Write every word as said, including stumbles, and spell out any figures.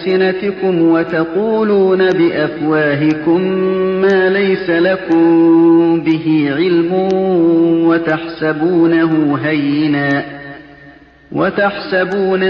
بِأَلْسِنَتِكُمْ وَتَقُولُونَ بِأَفْوَاهِكُم مَّا لَيْسَ لَكُم بِهِ عِلْمٌ وَتَحْسَبُونَهُ